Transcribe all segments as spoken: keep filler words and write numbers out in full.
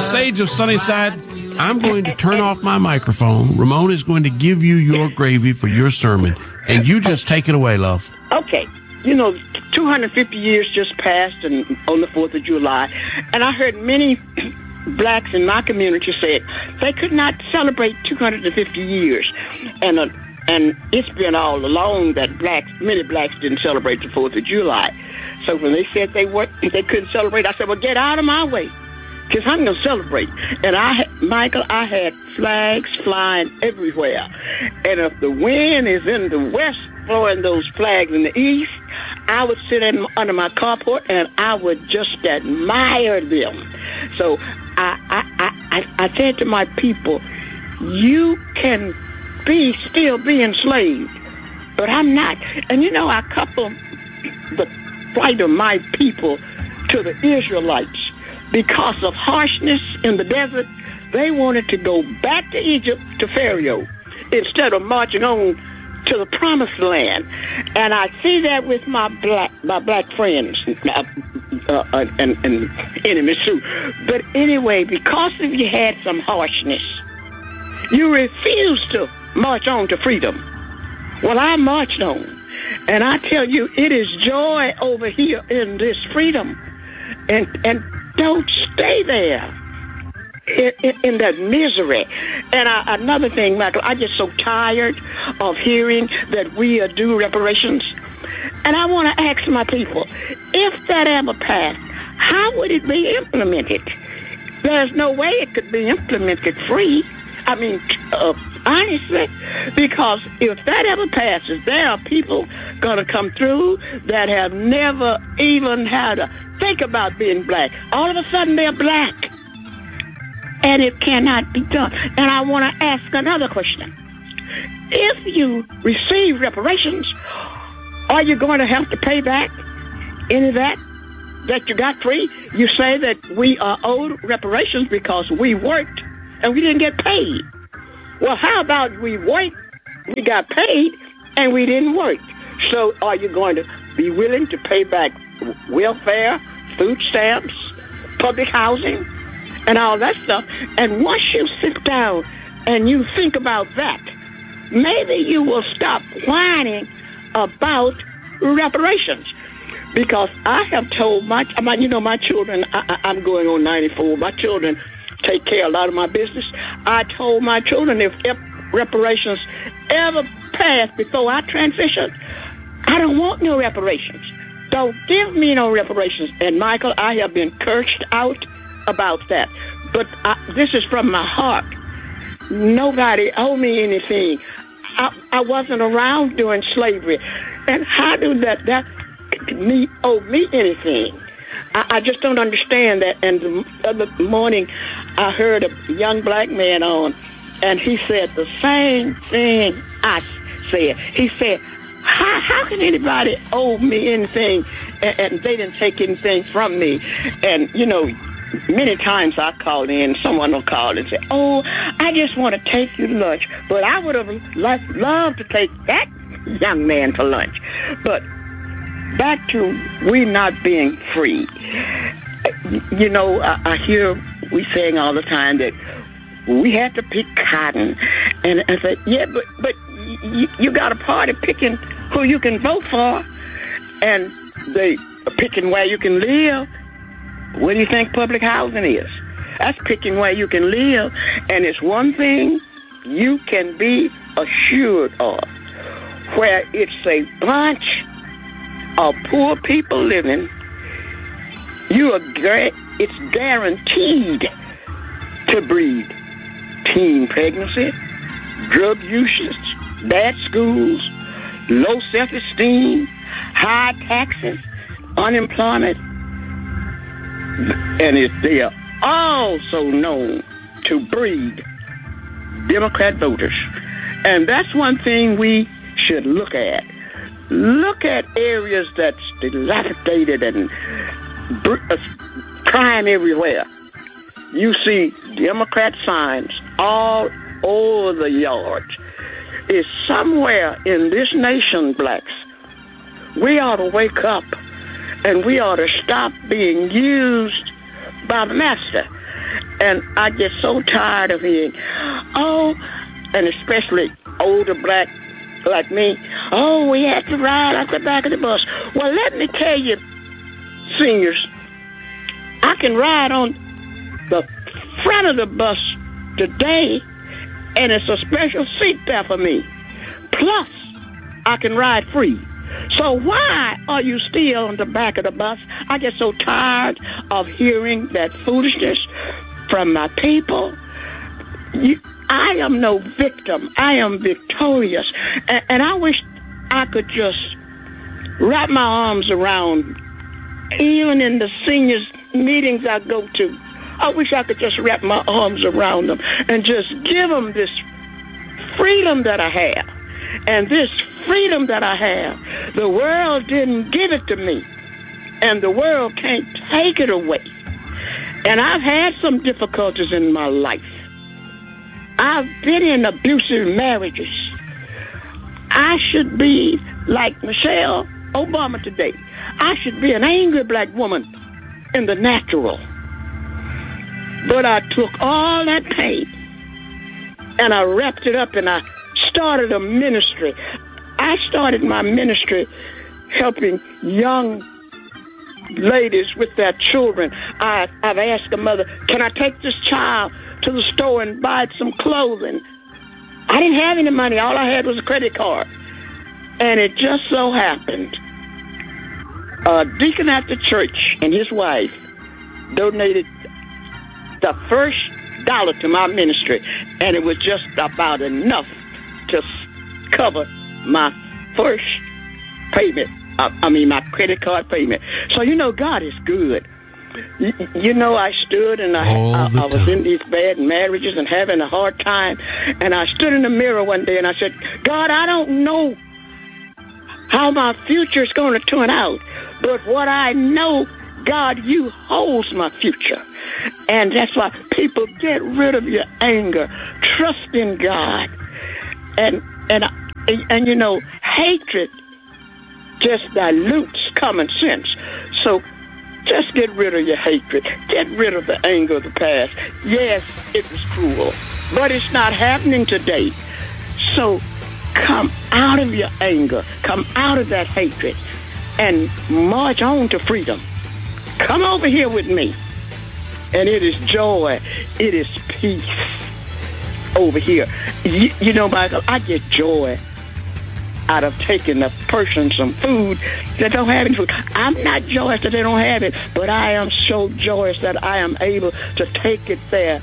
sage of Sunnyside, I'm going to turn off my microphone. Ramon is going to give you your gravy for your sermon, and you just take it away, love. Okay. You know, two hundred fifty years just passed and on the fourth of July, and I heard many blacks in my community said they could not celebrate two hundred fifty years. And uh, and it's been all along that blacks, many blacks didn't celebrate the fourth of July. So when they said they weren't, they couldn't celebrate, I said, well, get out of my way, because I'm going to celebrate. And I, Michael, I had flags flying everywhere. And if the wind is in the west blowing those flags in the east, I would sit in, under my carport and I would just admire them. So I, I, I, I, I said to my people, you can be still be enslaved, but I'm not. And you know, I couple the plight of my people to the Israelites. Because of harshness in the desert, they wanted to go back to Egypt, to Pharaoh, instead of marching on to the promised land. And I see that with my black my black friends uh, uh, and, and enemies too. But anyway, because of you had some harshness, you refused to march on to freedom. Well, I marched on. And I tell you, it is joy over here in this freedom. And and don't stay there in, in, in that misery. And I, another thing, Michael, I'm just so tired of hearing that we are due reparations. And I want to ask my people, if that ever passed, how would it be implemented? There's no way it could be implemented free. I mean, uh, honestly, because if that ever passes, there are people going to come through that have never even had to think about being black. All of a sudden, they're black. And it cannot be done. And I want to ask another question. If you receive reparations, are you going to have to pay back any of that that you got free? You say that we are owed reparations because we worked and we didn't get paid. Well, how about we worked, we got paid, and we didn't work? So are you going to be willing to pay back welfare, food stamps, public housing, and all that stuff? And once you sit down and you think about that, maybe you will stop whining about reparations. Because I have told my, you know, my children, I, I'm going on ninety-four, my children take care of a lot of my business. I told my children if reparations ever pass before I transition, I don't want no reparations. Don't give me no reparations. And Michael, I have been cursed out about that. But I, this is from my heart. Nobody owed me anything. I, I wasn't around during slavery. And how do that, that me owe me anything? I, I just don't understand that. And the other morning, I heard a young black man on, and he said the same thing I said. He said, how, how can anybody owe me anything, and, and they didn't take anything from me? And, you know, many times I called in, someone will call and say, oh, I just want to take you to lunch. But I would have liked, loved to take that young man to lunch. But back to we not being free. You know, I, I hear we saying all the time that we have to pick cotton. And I said, yeah, but, but you, you got a party picking who you can vote for, and they picking where you can live. What do you think public housing is? That's picking where you can live. And it's one thing you can be assured of, where it's a bunch of poor people living, you are gra- it's guaranteed to breed teen pregnancy, drug usage, bad schools, low self-esteem, high taxes, unemployment, and it, they are also known to breed Democrat voters. And that's one thing we should look at. Look at areas that's dilapidated and br- uh, crime everywhere. You see Democrat signs all over the yards. It's somewhere in this nation, blacks, we ought to wake up and we ought to stop being used by the master. And I get so tired of hearing, oh, and especially older black like me, oh, we had to ride out the back of the bus. Well, let me tell you, seniors, I can ride on the front of the bus today, and it's a special seat there for me. Plus, I can ride free. So why are you still on the back of the bus? I get so tired of hearing that foolishness from my people. You, I am no victim. I am victorious. And, and I wish I could just wrap my arms around, even in the seniors meetings I go to, I wish I could just wrap my arms around them and just give them this freedom that I have. And this freedom that I have, the world didn't give it to me, and the world can't take it away. And I've had some difficulties in my life. I've been in abusive marriages. I should be like Michelle Obama today. I should be an angry black woman in the natural. But I took all that pain and I wrapped it up and I started a ministry. I started my ministry helping young ladies with their children. I, I've asked a mother, can I take this child to the store and buy some clothing? I didn't have any money. All I had was a credit card. And it just so happened, a deacon at the church and his wife donated the first dollar to my ministry, and it was just about enough to cover my first payment. I, I mean, my credit card payment. So, you know, God is good. You, you know, I stood and I, I, I was in these bad marriages and having a hard time, and I stood in the mirror one day and I said, God, I don't know how my future is going to turn out, but what I know, God, you holds my future. And that's why people get rid of your anger. Trust in God. And, and, and, and you know, hatred just dilutes common sense. So just get rid of your hatred. Get rid of the anger of the past. Yes, it was cruel, but it's not happening today. So come out of your anger. Come out of that hatred and march on to freedom. Come over here with me. And it is joy. It is peace over here. You, you know, Michael, I get joy out of taking a person some food that don't have any food. I'm not joyous that they don't have it, but I am so joyous that I am able to take it there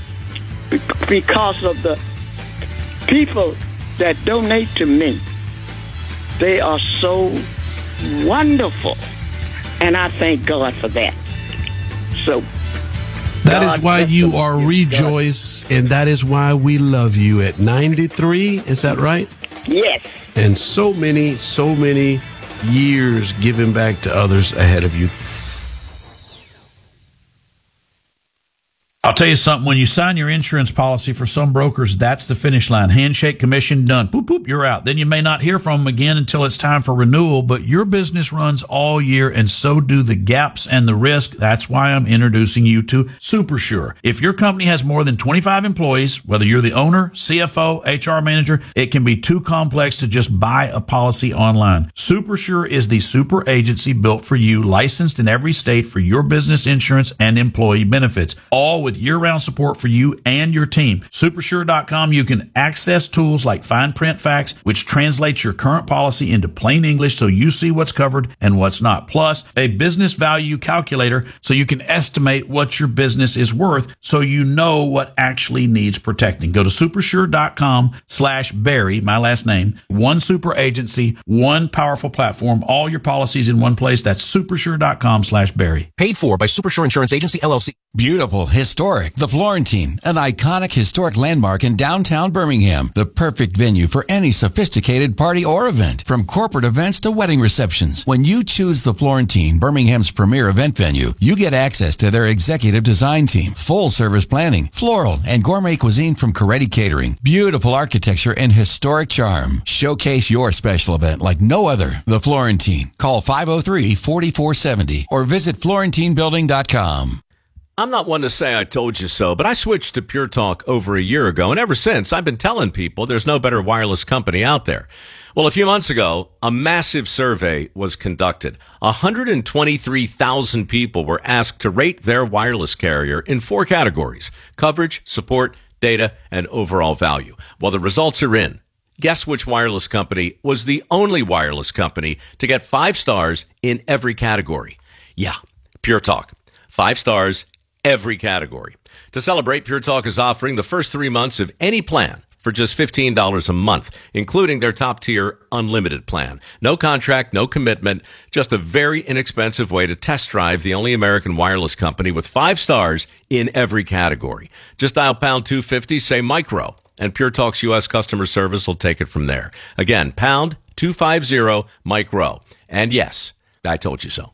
because of the people that donate to me. They are so wonderful. And I thank God for that. So that God is why you are Rejoice, and that is why we love you at ninety-three. Is that right? Yes. And so many, so many years giving back to others ahead of you. I'll tell you something. When you sign your insurance policy, for some brokers, that's the finish line. Handshake, commission, done. Boop, boop, you're out. Then you may not hear from them again until it's time for renewal, but your business runs all year, and so do the gaps and the risk. That's why I'm introducing you to SuperSure. If your company has more than twenty-five employees, whether you're the owner, C F O, H R manager, it can be too complex to just buy a policy online. SuperSure is the super agency built for you, licensed in every state for your business insurance and employee benefits, all with year-round support for you and your team. Supersure dot com, you can access tools like fine print facts, which translates your current policy into plain English so you see what's covered and what's not. Plus, a business value calculator so you can estimate what your business is worth so you know what actually needs protecting. Go to supersure dot com slash Barry, my last name. One super agency, one powerful platform, all your policies in one place. That's supersure dot com slash Barry. Paid for by Supersure Insurance Agency, L L C. Beautiful, historic, the Florentine, an iconic historic landmark in downtown Birmingham. The perfect venue for any sophisticated party or event, from corporate events to wedding receptions. When you choose the Florentine, Birmingham's premier event venue, you get access to their executive design team, full service planning, floral and gourmet cuisine from Coretti Catering, beautiful architecture and historic charm. Showcase your special event like no other. The Florentine. Call five oh three, four four seven oh or visit florentine building dot com. I'm not one to say I told you so, but I switched to Pure Talk over a year ago, and ever since, I've been telling people there's no better wireless company out there. Well, a few months ago, a massive survey was conducted. one hundred twenty-three thousand people were asked to rate their wireless carrier in four categories: coverage, support, data, and overall value. Well, the results are in. Guess which wireless company was the only wireless company to get five stars in every category? Yeah, Pure Talk. Five stars, every category. To celebrate, Pure Talk is offering the first three months of any plan for just fifteen dollars a month, including their top-tier unlimited plan. No contract, no commitment, just a very inexpensive way to test drive the only American wireless company with five stars in every category. Just dial pound two fifty, say micro, and Pure Talk's U S customer service will take it from there. Again, pound two fifty, micro. And yes, I told you so.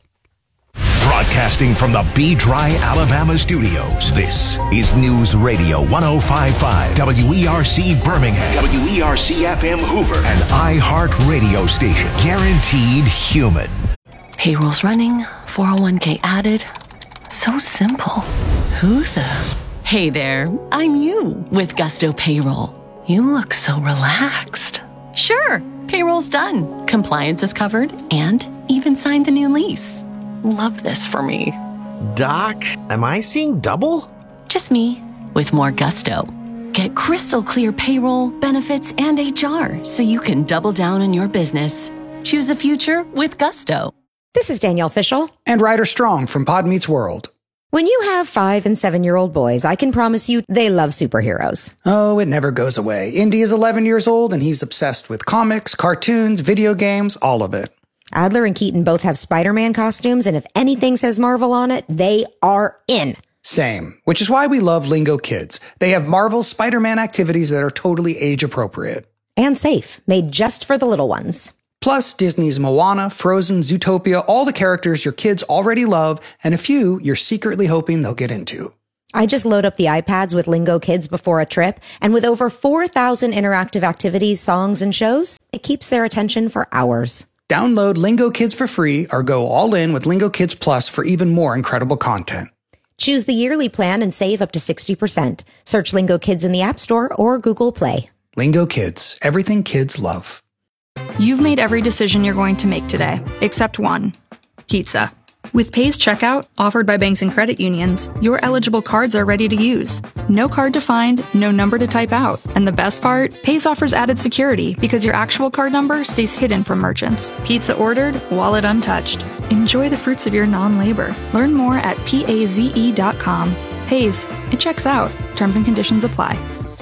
Broadcasting from the B-Dry, Alabama studios, this is News Radio one oh five point five W E R C Birmingham, W E R C F M Hoover, an iHeart radio station, guaranteed human. Payroll's running, four oh one k added. So simple. Who the? Hey there, I'm you with Gusto Payroll. You look so relaxed. Sure, payroll's done. Compliance is covered and even signed the new lease. Love this for me. Doc, am I seeing double? Just me, with more gusto. Get crystal clear payroll, benefits, and H R so you can double down on your business. Choose a future with gusto. This is Danielle Fishel. And Ryder Strong from Pod Meets World. When you have five and seven-year-old boys, I can promise you they love superheroes. Oh, it never goes away. Indy is eleven years old, and he's obsessed with comics, cartoons, video games, all of it. Adler and Keaton both have Spider-Man costumes, and if anything says Marvel on it, they are in. Same, which is why we love Lingo Kids. They have Marvel's Spider-Man activities that are totally age-appropriate. And safe, made just for the little ones. Plus, Disney's Moana, Frozen, Zootopia, all the characters your kids already love, and a few you're secretly hoping they'll get into. I just load up the iPads with Lingo Kids before a trip, and with over four thousand interactive activities, songs, and shows, it keeps their attention for hours. Download Lingo Kids for free or go all in with Lingo Kids Plus for even more incredible content. Choose the yearly plan and save up to sixty percent. Search Lingo Kids in the App Store or Google Play. Lingo Kids, everything kids love. You've made every decision you're going to make today, except one: pizza. With Pay's checkout, offered by banks and credit unions, your eligible cards are ready to use. No card to find, no number to type out. And the best part? Pay's offers added security because your actual card number stays hidden from merchants. Pizza ordered, wallet untouched. Enjoy the fruits of your non-labor. Learn more at paze dot com. Pay's, it checks out. Terms and conditions apply.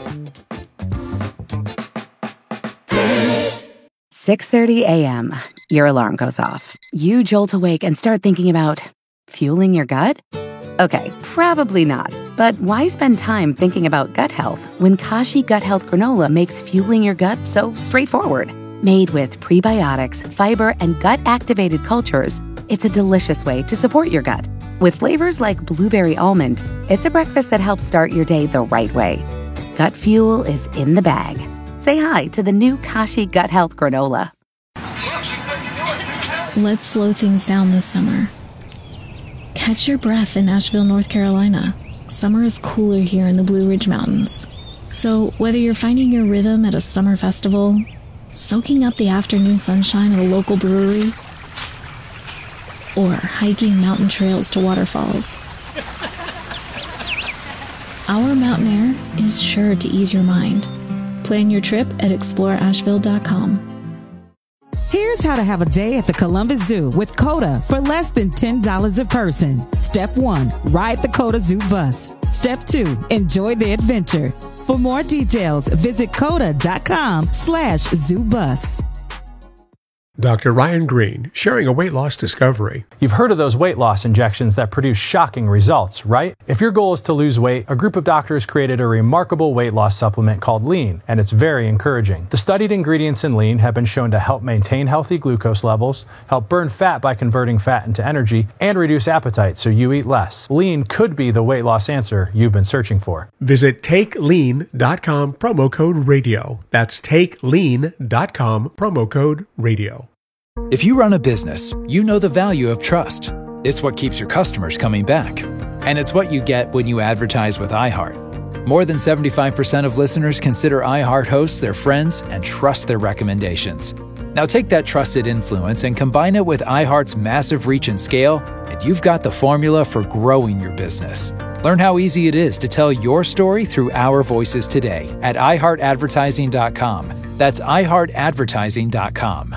six thirty a.m. Your alarm goes off. You jolt awake and start thinking about fueling your gut? Okay, probably not. But why spend time thinking about gut health when Kashi Gut Health Granola makes fueling your gut so straightforward? Made with prebiotics, fiber, and gut-activated cultures, it's a delicious way to support your gut. With flavors like blueberry almond, it's a breakfast that helps start your day the right way. Gut fuel is in the bag. Say hi to the new Kashi Gut Health Granola. Let's slow things down this summer. Catch your breath in Asheville, North Carolina. Summer is cooler here in the Blue Ridge Mountains. So whether you're finding your rhythm at a summer festival, soaking up the afternoon sunshine at a local brewery, or hiking mountain trails to waterfalls, our mountain air is sure to ease your mind. Plan your trip at explore asheville dot com. Here's how to have a day at the Columbus Zoo with COTA for less than ten dollars a person. Step one, ride the COTA Zoo bus. Step two, enjoy the adventure. For more details, visit COTA dot com slash zoo bus. Doctor Ryan Green, sharing a weight loss discovery. You've heard of those weight loss injections that produce shocking results, right? If your goal is to lose weight, a group of doctors created a remarkable weight loss supplement called Lean, and it's very encouraging. The studied ingredients in Lean have been shown to help maintain healthy glucose levels, help burn fat by converting fat into energy, and reduce appetite so you eat less. Lean could be the weight loss answer you've been searching for. Visit take lean dot com, promo code radio. That's take lean dot com, promo code radio. If you run a business, you know the value of trust. It's what keeps your customers coming back. And it's what you get when you advertise with iHeart. More than seventy-five percent of listeners consider iHeart hosts their friends and trust their recommendations. Now take that trusted influence and combine it with iHeart's massive reach and scale, and you've got the formula for growing your business. Learn how easy it is to tell your story through our voices today at i heart advertising dot com. That's i heart advertising dot com.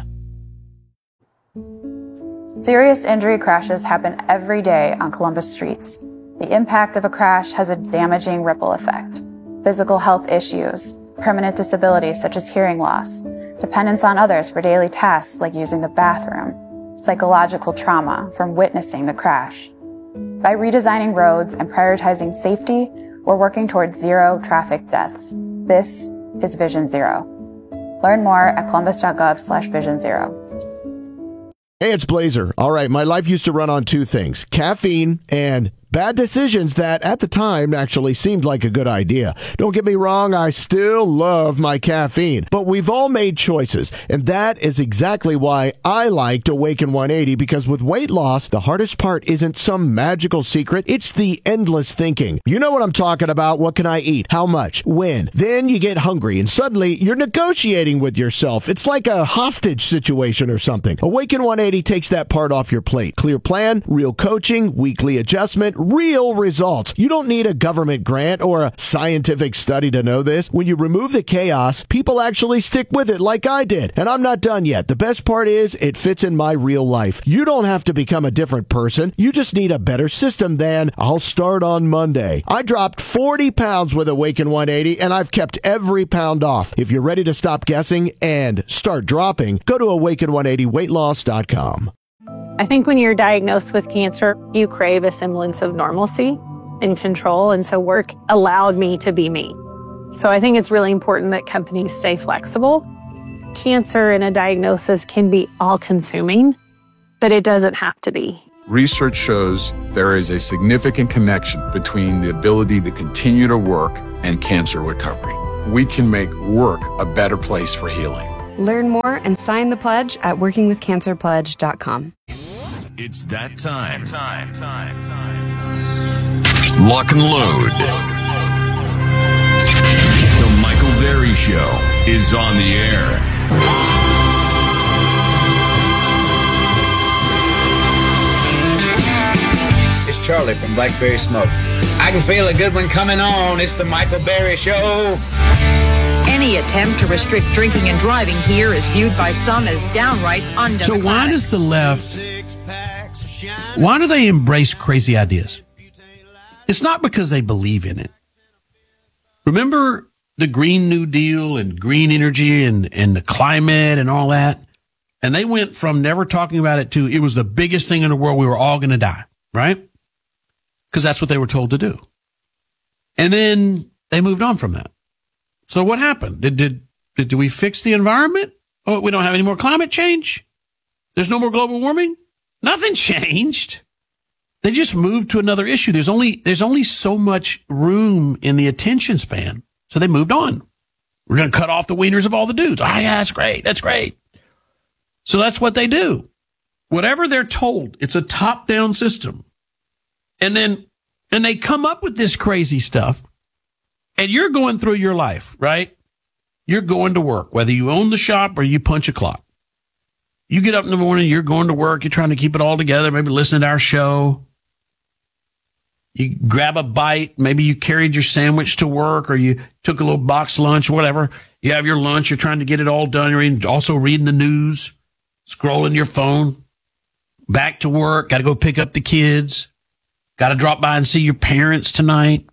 Serious injury crashes happen every day on Columbus streets. The impact of a crash has a damaging ripple effect. Physical health issues, permanent disabilities such as hearing loss, dependence on others for daily tasks like using the bathroom, psychological trauma from witnessing the crash. By redesigning roads and prioritizing safety, we're working towards zero traffic deaths. This is Vision Zero. Learn more at columbus.gov slash vision zero. Hey, it's Blazer. All right, my life used to run on two things, caffeine and bad decisions that at the time actually seemed like a good idea. Don't get me wrong, I still love my caffeine, but we've all made choices, and that is exactly why I liked Awaken one eighty, because with weight loss, the hardest part isn't some magical secret, it's the endless thinking. You know what I'm talking about. What can I eat? How much? When? Then you get hungry, and suddenly you're negotiating with yourself. It's like a hostage situation or something. Awaken one eighty takes that part off your plate. Clear plan, real coaching, weekly adjustment, real results. You don't need a government grant or a scientific study to know this. When you remove the chaos, people actually stick with it like I did. And I'm not done yet. The best part is it fits in my real life. You don't have to become a different person. You just need a better system than I'll start on Monday. I dropped forty pounds with Awaken one eighty, and I've kept every pound off. If you're ready to stop guessing and start dropping, go to awaken one eighty weight loss dot com. I think when you're diagnosed with cancer, you crave a semblance of normalcy and control. And so work allowed me to be me. So I think it's really important that companies stay flexible. Cancer and a diagnosis can be all-consuming, but it doesn't have to be. Research shows there is a significant connection between the ability to continue to work and cancer recovery. We can make work a better place for healing. Learn more and sign the pledge at working with cancer pledge dot com. It's that time. Time, time, time. Lock and load. The Michael Berry Show is on the air. It's Charlie from Blackberry Smoke. I can feel a good one coming on. It's the Michael Berry Show. Any attempt to restrict drinking and driving here is viewed by some as downright undemocratic. So why does the left, why do they embrace crazy ideas? It's not because they believe in it. Remember the Green New Deal and green energy and, and the climate and all that? And they went from never talking about it to it was the biggest thing in the world. We were all going to die, right? Because that's what they were told to do. And then they moved on from that. So what happened? Did, did, did, did we fix the environment? Oh, we don't have any more climate change? There's no more global warming? Nothing changed. They just moved to another issue. There's only, there's only so much room in the attention span. So they moved on. We're going to cut off the wieners of all the dudes. Ah, yeah, that's great. That's great. So that's what they do. Whatever they're told, it's a top-down system. And then, and they come up with this crazy stuff. And you're going through your life, right? You're going to work, whether you own the shop or you punch a clock. You get up in the morning, you're going to work, you're trying to keep it all together, maybe listen to our show. You grab a bite, maybe you carried your sandwich to work or you took a little box lunch, whatever. You have your lunch, you're trying to get it all done. You're also reading the news, scrolling your phone. Back to work, got to go pick up the kids. Got to drop by and see your parents tonight.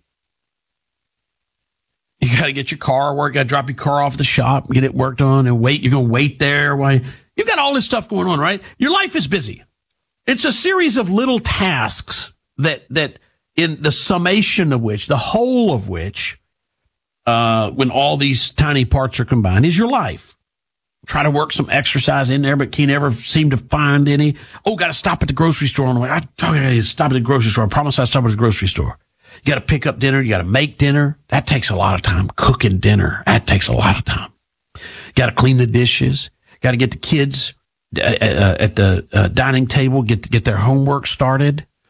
You got to get your car worked. Got to drop your car off the shop, get it worked on, and wait. You're going to wait there. While you've got all this stuff going on, right? Your life is busy. It's a series of little tasks that that in the summation of which, the whole of which, uh, when all these tiny parts are combined, is your life. Try to work some exercise in there, but can't ever seem to find any. Oh, got to stop at the grocery store on the way. I tell you, stop at the grocery store. I promise I'll stop at the grocery store. You got to pick up dinner. You got to make dinner. That takes a lot of time. Cooking dinner. That takes a lot of time. Got to clean the dishes. Got to get the kids uh, uh, at the uh, dining table, get get their homework started.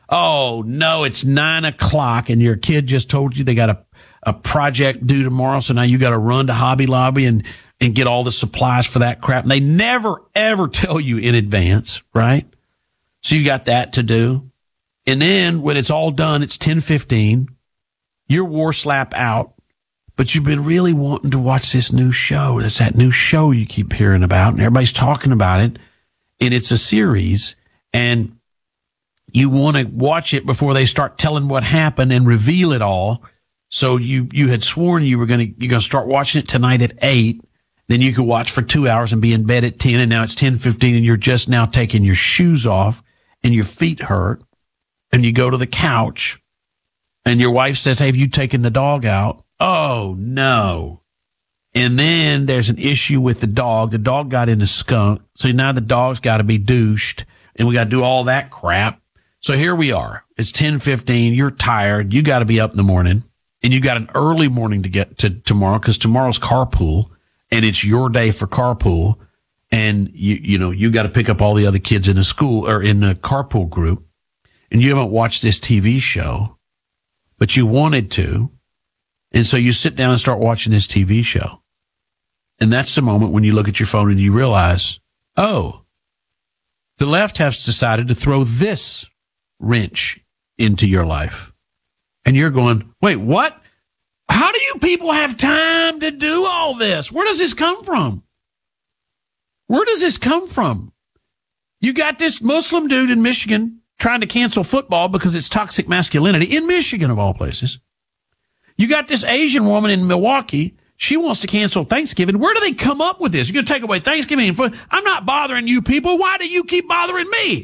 Oh, no, it's nine o'clock and your kid just told you they got a, a project due tomorrow. So now you got to run to Hobby Lobby and, and get all the supplies for that crap. And they never, ever tell you in advance, right? So you got that to do. And then when it's all done, it's ten fifteen. You're war slap out, but you've been really wanting to watch this new show. It's that new show you keep hearing about, and everybody's talking about it. And it's a series, and you want to watch it before they start telling what happened and reveal it all. So you, you had sworn you were going to, you're going to start watching it tonight at eight. Then you could watch for two hours and be in bed at ten. And now it's ten fifteen and you're just now taking your shoes off and your feet hurt. And you go to the couch and your wife says, hey, have you taken the dog out? Oh, no. And then there's an issue with the dog. The dog got in a skunk. So now the dog's got to be douched and we got to do all that crap. So here we are. It's ten fifteen. You're tired. You got to be up in the morning and you got an early morning to get to tomorrow because tomorrow's carpool and it's your day for carpool. And you, you know, you got to pick up all the other kids in the school or in the carpool group. And you haven't watched this T V show, but you wanted to. And so you sit down and start watching this T V show. And that's the moment when you look at your phone and you realize, oh, the left has decided to throw this wrench into your life. And you're going, wait, what? How do you people have time to do all this? Where does this come from? Where does this come from? You got this Muslim dude in Michigan trying to cancel football because it's toxic masculinity in Michigan, of all places. You got this Asian woman in Milwaukee. She wants to cancel Thanksgiving. Where do they come up with this? You're going to take away Thanksgiving. I'm not bothering you people. Why do you keep bothering me?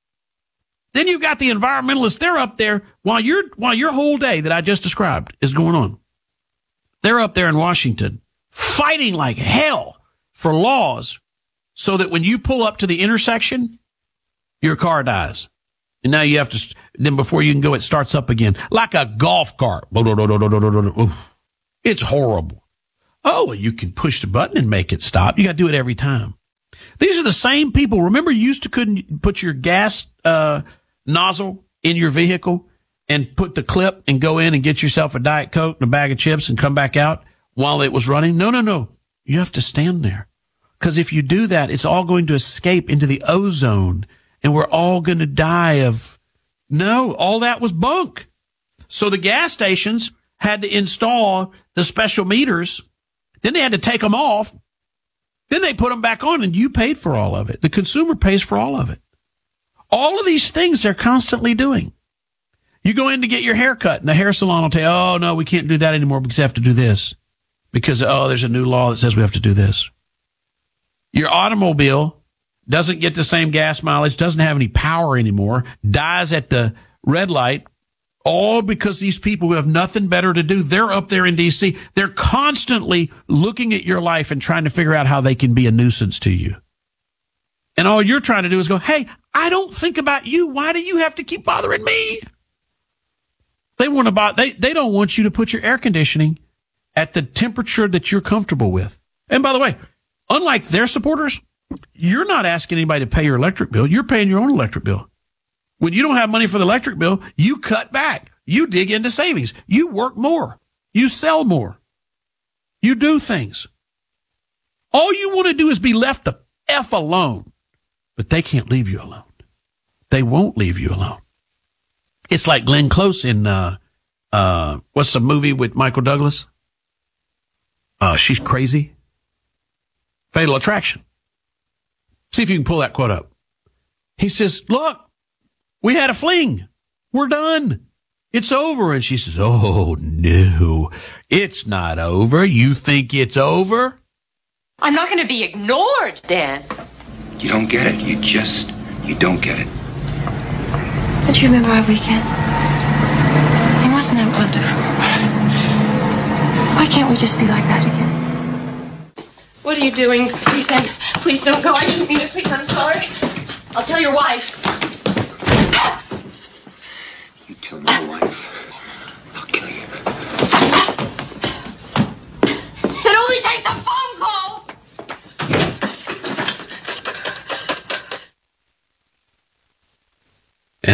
Then you got the environmentalists. They're up there while your while your whole day that I just described is going on. They're up there in Washington fighting like hell for laws so that when you pull up to the intersection, your car dies. And now you have to, then before you can go, it starts up again like a golf cart. It's horrible. Oh, well, you can push the button and make it stop. You got to do it every time. These are the same people. Remember, you used to couldn't put your gas uh, nozzle in your vehicle and put the clip and go in and get yourself a Diet Coke and a bag of chips and come back out while it was running? No, no, no. You have to stand there. Because if you do that, it's all going to escape into the ozone. And we're all going to die of, no, all that was bunk. So the gas stations had to install the special meters. Then they had to take them off. Then they put them back on and you paid for all of it. The consumer pays for all of it. All of these things they're constantly doing. You go in to get your hair cut and the hair salon will tell you, oh, no, we can't do that anymore because we have to do this. Because, oh, there's a new law that says we have to do this. Your automobile doesn't get the same gas mileage, doesn't have any power anymore, dies at the red light, all because these people who have nothing better to do, they're up there in D C. They're constantly looking at your life and trying to figure out how they can be a nuisance to you. And all you're trying to do is go, hey, I don't think about you. Why do you have to keep bothering me? They want to buy, they, they don't want you to put your air conditioning at the temperature that you're comfortable with. And by the way, unlike their supporters, you're not asking anybody to pay your electric bill. You're paying your own electric bill. When you don't have money for the electric bill, you cut back. You dig into savings. You work more. You sell more. You do things. All you want to do is be left the F alone. But they can't leave you alone. They won't leave you alone. It's like Glenn Close in, uh, uh, what's the movie with Michael Douglas? Uh, She's Crazy. Fatal Attraction. See if you can pull that quote up. He says, look, we had a fling. We're done. It's over. And she says, oh, no, it's not over. You think it's over? I'm not going to be ignored, Dan. You don't get it. You just, you don't get it. Don't you remember our weekend? And wasn't that wonderful? Why can't we just be like that again? What are you doing? Please, Dan, please don't go. I didn't mean it. Please, I'm sorry. I'll tell your wife. You tell my wife, I'll kill you. It only takes a phone call.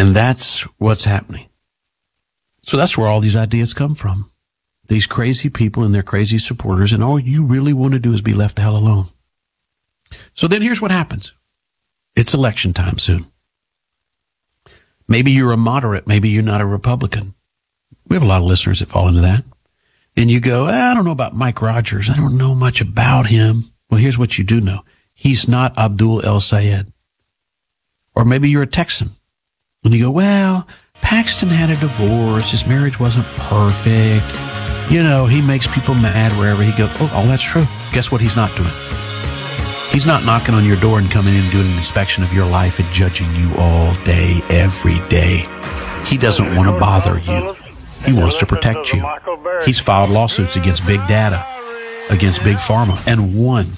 And that's what's happening. So that's where all these ideas come from. These crazy people and their crazy supporters, and all you really want to do is be left the hell alone. So then here's what happens. It's election time soon. Maybe you're a moderate. Maybe you're not a Republican. We have a lot of listeners that fall into that. And you go, I don't know about Mike Rogers. I don't know much about him. Well, here's what you do know. He's not Abdul El Sayed. Or maybe you're a Texan. And you go, well, Paxton had a divorce. His marriage wasn't perfect. You know, he makes people mad wherever he goes. Oh, all that's true. Guess what he's not doing? He's not knocking on your door and coming in and doing an inspection of your life and judging you all day, every day. He doesn't want to bother you. He wants to protect you. He's filed lawsuits against big data, against big pharma, and won.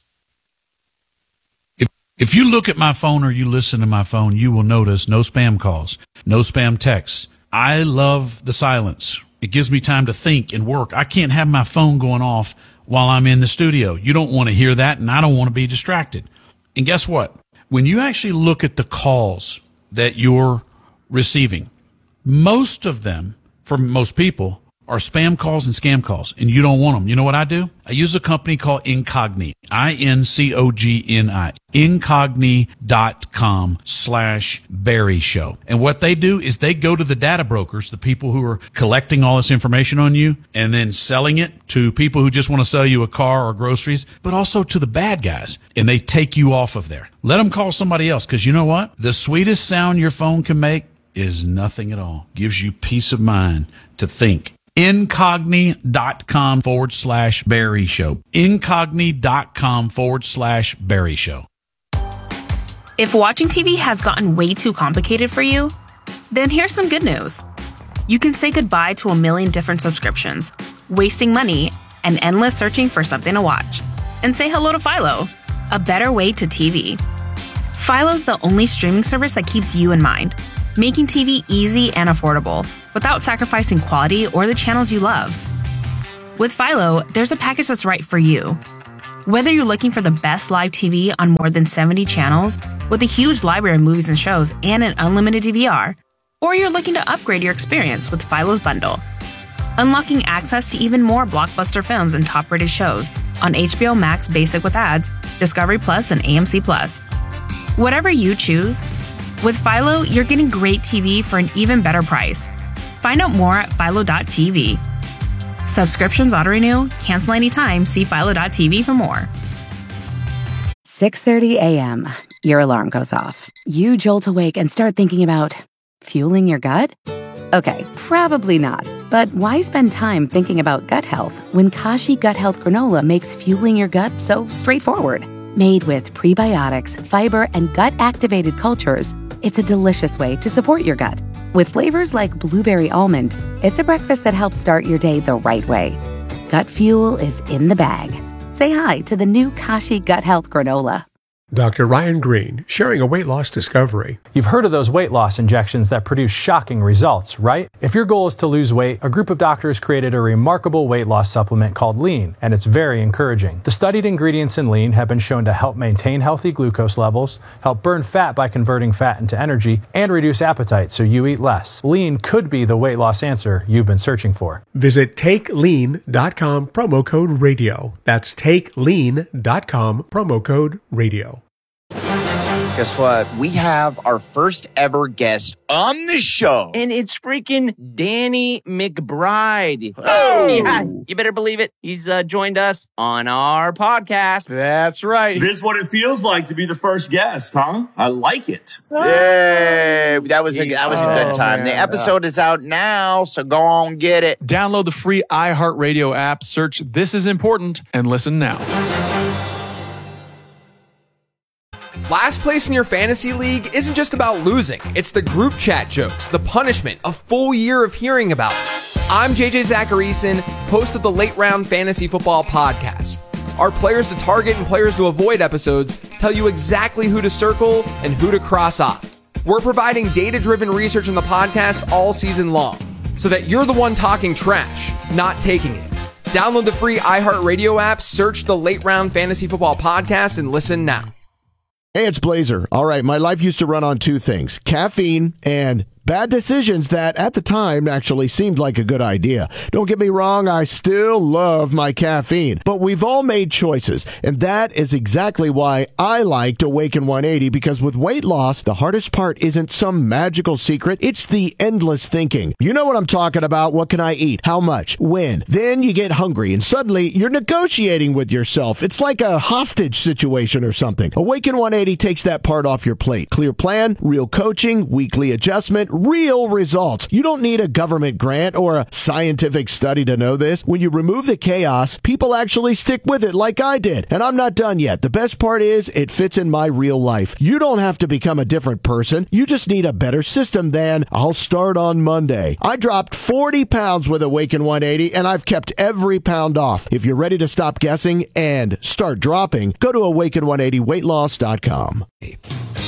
If, if you look at my phone or you listen to my phone, you will notice no spam calls, no spam texts. I love the silence. It gives me time to think and work. I can't have my phone going off while I'm in the studio. You don't want to hear that, and I don't want to be distracted. And guess what? When you actually look at the calls that you're receiving, most of them, for most people, are spam calls and scam calls, and you don't want them. You know what I do? I use a company called Incogni, I N C O G N I, Incogni.com slash Barry Show. And what they do is they go to the data brokers, the people who are collecting all this information on you, and then selling it to people who just want to sell you a car or groceries, but also to the bad guys, and they take you off of there. Let them call somebody else, because you know what? The sweetest sound your phone can make is nothing at all. Gives you peace of mind to think. Incogni.com forward slash Barry Show. Incogni.com forward slash Barry Show. If watching T V has gotten way too complicated for you, then here's some good news. You can say goodbye to a million different subscriptions, wasting money, and endless searching for something to watch. And say hello to Philo, a better way to T V. Philo's the only streaming service that keeps you in mind, making T V easy and affordable without sacrificing quality or the channels you love. With Philo, there's a package that's right for you. Whether you're looking for the best live T V on more than seventy channels with a huge library of movies and shows and an unlimited D V R, or you're looking to upgrade your experience with Philo's bundle, unlocking access to even more blockbuster films and top-rated shows on H B O Max Basic with ads, Discovery Plus, and A M C Plus. Whatever you choose, with Philo, you're getting great T V for an even better price. Find out more at philo dot t v. Subscriptions auto-renew, cancel anytime, see philo dot t v for more. six thirty a.m. Your alarm goes off. You jolt awake and start thinking about fueling your gut? Okay, probably not. But why spend time thinking about gut health when Kashi Gut Health Granola makes fueling your gut so straightforward? Made with prebiotics, fiber, and gut-activated cultures, it's a delicious way to support your gut. With flavors like blueberry almond, it's a breakfast that helps start your day the right way. Gut fuel is in the bag. Say hi to the new Kashi Gut Health Granola. Doctor Ryan Green, sharing a weight loss discovery. You've heard of those weight loss injections that produce shocking results, right? If your goal is to lose weight, a group of doctors created a remarkable weight loss supplement called Lean, and it's very encouraging. The studied ingredients in Lean have been shown to help maintain healthy glucose levels, help burn fat by converting fat into energy, and reduce appetite so you eat less. Lean could be the weight loss answer you've been searching for. Visit take lean dot com, promo code radio. That's take lean dot com, promo code radio. Guess what? We have our first ever guest on the show. And it's freaking Danny McBride. Oh! Yeah, you better believe it. He's uh, joined us on our podcast. That's right. This is what it feels like to be the first guest, huh? I like it. Yay! That was a, that was a good time. Oh, the episode is out now, so go on, get it. Download the free iHeartRadio app, search This Is Important, and listen now. Last place in your fantasy league isn't just about losing. It's the group chat jokes, the punishment, a full year of hearing about it. I'm J J Zacharyson, host of the Late Round Fantasy Football Podcast. Our Players to Target and Players to Avoid episodes tell you exactly who to circle and who to cross off. We're providing data-driven research in the podcast all season long, so that you're the one talking trash, not taking it. Download the free iHeartRadio app, search the Late Round Fantasy Football Podcast, and listen now. Hey, it's Blazer. All right, my life used to run on two things, caffeine and bad decisions that at the time actually seemed like a good idea. Don't get me wrong, I still love my caffeine, but we've all made choices, and that is exactly why I liked Awaken one eighty, because with weight loss, the hardest part isn't some magical secret, it's the endless thinking. You know what I'm talking about. What can I eat? How much? When? Then you get hungry, and suddenly you're negotiating with yourself. It's like a hostage situation or something. Awaken one eighty takes that part off your plate. Clear plan, real coaching, weekly adjustment, real results. You don't need a government grant or a scientific study to know this. When you remove the chaos, people actually stick with it like I did. And I'm not done yet. The best part is it fits in my real life. You don't have to become a different person. You just need a better system than I'll start on Monday. I dropped forty pounds with Awaken one eighty, and I've kept every pound off. If you're ready to stop guessing and start dropping, go to awaken one eighty weight loss dot com.